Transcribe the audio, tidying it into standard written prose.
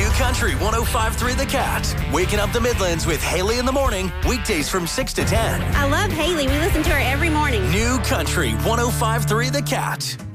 New Country 105.3 The Cat. Waking up the Midlands with Haley in the morning. Weekdays from 6 to 10. I love Haley. We listen to her every morning. New Country 105.3 The Cat.